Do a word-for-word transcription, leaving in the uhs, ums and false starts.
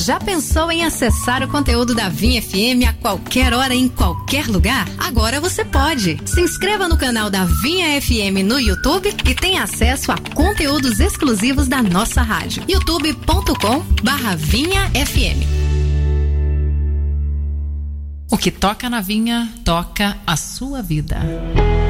Já pensou em acessar o conteúdo da Vinha F M a qualquer hora, em qualquer lugar? Agora você pode. Se inscreva no canal da Vinha F M no YouTube e tenha acesso a conteúdos exclusivos da nossa rádio. youtube ponto com barra Vinha F M. O que toca na Vinha, toca a sua vida.